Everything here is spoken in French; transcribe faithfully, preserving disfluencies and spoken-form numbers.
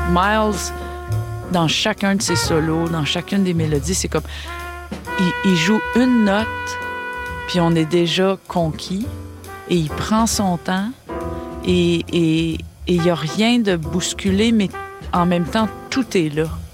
Miles, dans chacun de ses solos, dans chacune des mélodies, c'est comme... Il, il joue une note, puis on est déjà conquis, et il prend son temps, et il et, et n'y a rien de bousculé, mais en même temps, tout est là.